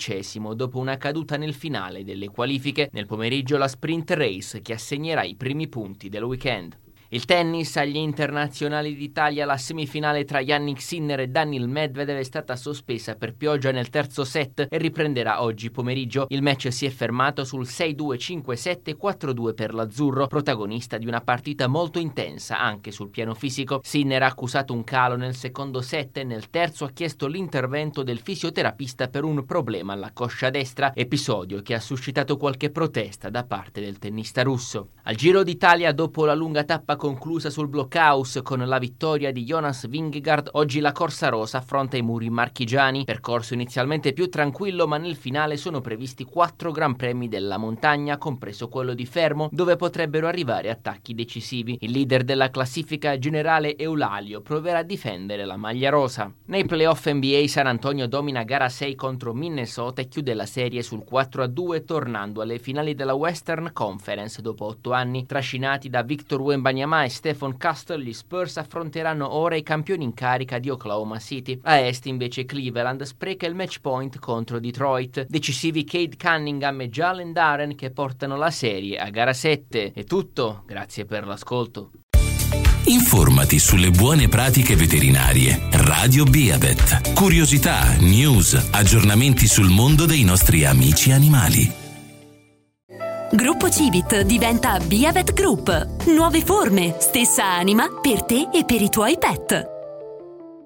12° dopo una caduta nel finale delle qualifiche. Nel pomeriggio la sprint race che assegnerà i primi punti del weekend. Il tennis agli internazionali d'Italia, la semifinale tra Jannik Sinner e Daniil Medvedev è stata sospesa per pioggia nel terzo set e riprenderà oggi pomeriggio. Il match si è fermato sul 6-2, 5-7, 4-2 per l'azzurro, protagonista di una partita molto intensa anche sul piano fisico. Sinner ha accusato un calo nel secondo set e nel terzo ha chiesto l'intervento del fisioterapista per un problema alla coscia destra, episodio che ha suscitato qualche protesta da parte del tennista russo. Al Giro d'Italia, dopo la lunga tappa conclusa sul blockhouse con la vittoria di Jonas Vingegaard, oggi la Corsa Rosa affronta i muri marchigiani. Percorso inizialmente più tranquillo, ma nel finale sono previsti 4 gran premi della montagna, compreso quello di Fermo, dove potrebbero arrivare attacchi decisivi. Il leader della classifica generale Eulalio proverà a difendere la maglia rosa. Nei playoff NBA, San Antonio domina gara 6 contro Minnesota e chiude la serie sul 4-2, tornando alle finali della Western Conference dopo 8 anni. Trascinati da Victor Wembanyama e Stephon Castle, gli Spurs affronteranno ora i campioni in carica di Oklahoma City. A est invece Cleveland spreca il match point contro Detroit. Decisivi Cade Cunningham e Jalen Duren che portano la serie a gara 7. È tutto, grazie per l'ascolto. Informati sulle buone pratiche veterinarie. Radio Beavet. Curiosità, news, aggiornamenti sul mondo dei nostri amici animali. Gruppo Civit diventa Beavet Group. Nuove forme, stessa anima per te e per i tuoi pet.